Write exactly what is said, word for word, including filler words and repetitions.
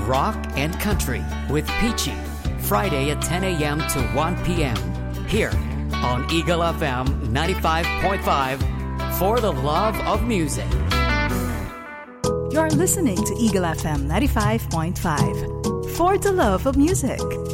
Rock and Country with Peachy, Friday at ten a.m. to one p.m. here on Eagle F M ninety-five point five for the love of music. You're listening to Eagle F M ninety-five point five for the love of music.